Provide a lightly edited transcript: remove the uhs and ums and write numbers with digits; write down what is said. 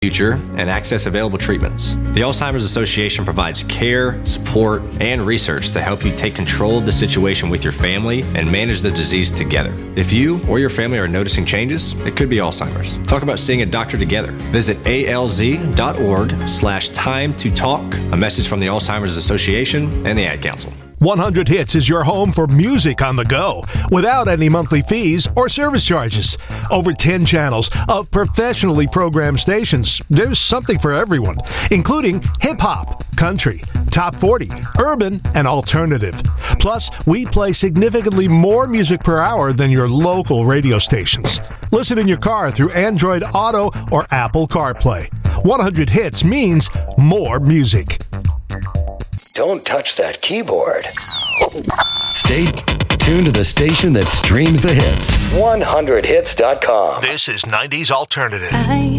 future and access available treatments. The Alzheimer's Association provides care, support, and research to help you take control of the situation with your family and manage the disease together. If you or your family are noticing changes, it could be Alzheimer's. Talk about seeing a doctor together. Visit alz.org/time to talk. A message from the Alzheimer's Association and the Ad Council. 100 Hits is your home for music on the go, without any monthly fees or service charges. Over 10 channels of professionally programmed stations. There's something for everyone, including hip-hop, country, top 40, urban, and alternative. Plus, we play significantly more music per hour than your local radio stations. Listen in your car through Android Auto or Apple CarPlay. 100 Hits means more music. Don't touch that keyboard. Stay tuned to the station that streams the hits. 100hits.com. This is 90s Alternative.